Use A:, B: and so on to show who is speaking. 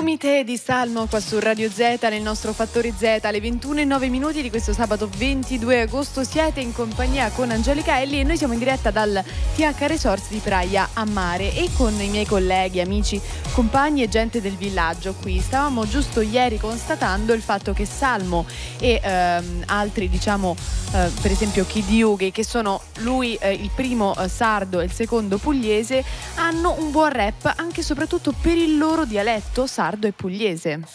A: Gomite di Salmo qua su Radio Z, nel nostro Fattori Z, alle 21:09 di questo sabato 22 agosto. Siete in compagnia con Angelica Elli e noi siamo in diretta dal TH Resorts di Praia a Mare e con i miei colleghi, amici, compagni e gente del villaggio qui. Stavamo giusto ieri constatando il fatto che Salmo e altri, per esempio Kid Yugi, che sono lui il primo sardo e il secondo pugliese, hanno un buon rap anche e soprattutto per il loro dialetto sardo e pugliese.